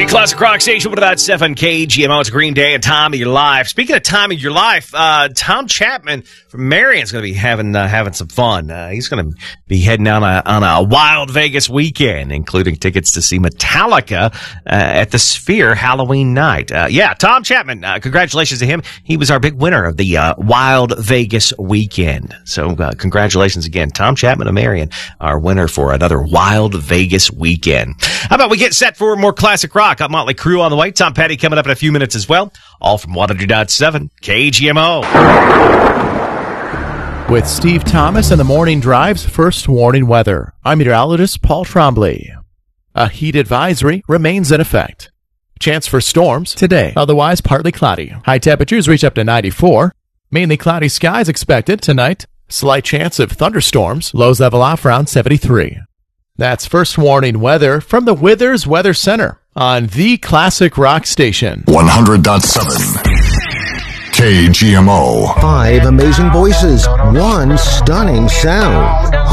The Classic Rock Station, 107 KGMO. It's Green Day and Time of Your Life. Speaking of Time of Your Life, Tom Chapman from Marion's going to be having some fun. He's going to be heading out on a wild Vegas weekend, including tickets to see Metallica at the Sphere Halloween night. Tom Chapman, congratulations to him. He was our big winner of the Wild Vegas weekend. So congratulations again. Tom Chapman of Marion, our winner for another Wild Vegas weekend. How about we get set for more classic rock? Got Motley Crue on the way. Tom Petty coming up in a few minutes as well. All from 100.7 KGMO. With Steve Thomas and the Morning Drive's First Warning Weather, I'm meteorologist Paul Trombley. A heat advisory remains in effect. Chance for storms today, otherwise partly cloudy. High temperatures reach up to 94. Mainly cloudy skies expected tonight. Slight chance of thunderstorms. Lows level off around 73. That's First Warning Weather from the Withers Weather Center on the Classic Rock Station. 100.7 KGMO. 5 amazing voices, 1 stunning sound.